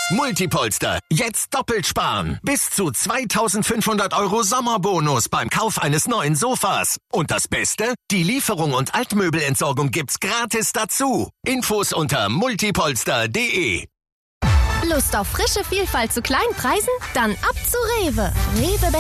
Multipolster, jetzt doppelt sparen. Bis zu 2.500 € Sommerbonus beim Kauf eines neuen Sofas. Und das Beste? Die Lieferung und Altmöbelentsorgung gibt's gratis dazu. Infos unter multipolster.de. Lust auf frische Vielfalt zu kleinen Preisen? Dann ab zu Rewe. Rewe